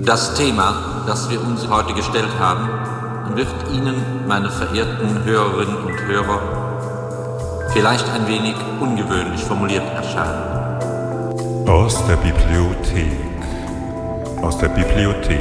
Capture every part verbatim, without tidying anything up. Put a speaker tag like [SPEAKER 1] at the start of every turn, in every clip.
[SPEAKER 1] Das Thema, das wir uns heute gestellt haben, wird Ihnen, meine verehrten Hörerinnen und Hörer, vielleicht ein wenig ungewöhnlich formuliert erscheinen.
[SPEAKER 2] Aus der Bibliothek. Aus der Bibliothek.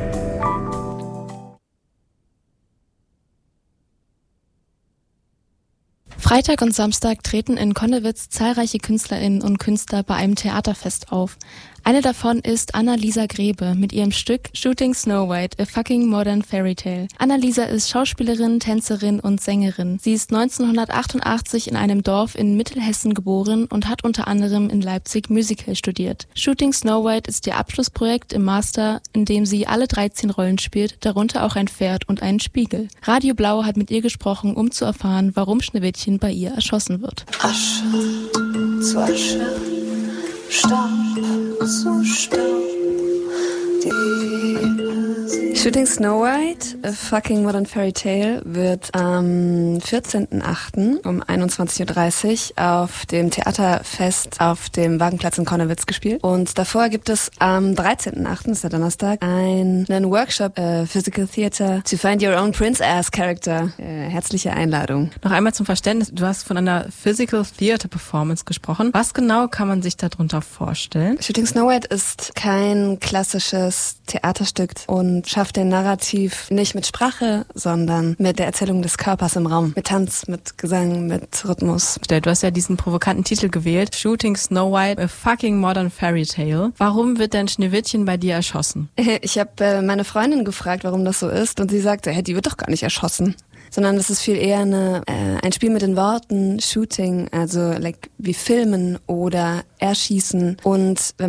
[SPEAKER 3] Freitag und Samstag treten in Connewitz zahlreiche Künstlerinnen und Künstler bei einem Theaterfest auf. Eine davon ist Annalisa Grebe mit ihrem Stück Shooting Snow White, a fucking modern fairy tale. Annalisa ist Schauspielerin, Tänzerin und Sängerin. Sie ist neunzehnhundertachtundachtzig in einem Dorf in Mittelhessen geboren und hat unter anderem in Leipzig Musical studiert. Shooting Snow White ist ihr Abschlussprojekt im Master, in dem sie alle dreizehn Rollen spielt, darunter auch ein Pferd und einen Spiegel. Radio Blau hat mit ihr gesprochen, um zu erfahren, warum Schneewittchen bei ihr erschossen wird.
[SPEAKER 4] Asche zu Asche, Staub zu Staub. Shooting Snow White, a fucking modern fairy tale, wird am vierzehnten achten um einundzwanzig Uhr dreißig auf dem Theaterfest auf dem Wagenplatz in Connewitz gespielt. Und davor gibt es am dreizehnten achten, das ist der Donnerstag, einen Workshop, uh, Physical Theater, to find your own Prince-ass Character. Äh, herzliche Einladung.
[SPEAKER 5] Noch einmal zum Verständnis, du hast von einer Physical Theater Performance gesprochen. Was genau kann man sich darunter vorstellen?
[SPEAKER 4] Shooting Snow White ist kein klassisches Theaterstück und schafft den Narrativ nicht mit Sprache, sondern mit der Erzählung des Körpers im Raum. Mit Tanz, mit Gesang, mit Rhythmus.
[SPEAKER 5] Du hast ja diesen provokanten Titel gewählt. Shooting Snow White, a fucking modern fairy tale. Warum wird denn Schneewittchen bei dir erschossen?
[SPEAKER 4] Ich habe äh, meine Freundin gefragt, warum das so ist, und sie sagte, hey, die wird doch gar nicht erschossen. Sondern das ist viel eher eine, äh, ein Spiel mit den Worten, Shooting, also like wie filmen oder erschießen. Und wenn